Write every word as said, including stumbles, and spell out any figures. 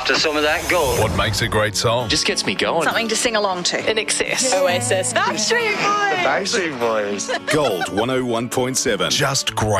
after some of that gold. What makes a great song? Just gets me going. Something to sing along to. In excess. Oasis. Backstreet Boys. Backstreet Boys. Gold one oh one point seven. Just great.